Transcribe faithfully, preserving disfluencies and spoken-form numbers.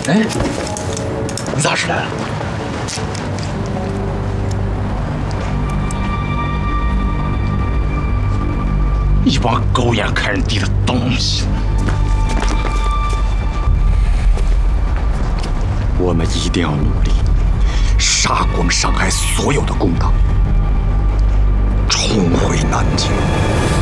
哎，你咋时来了？一帮狗眼看人低的东西！ 我们一定要努力，杀光上海所有的共党，重回南京。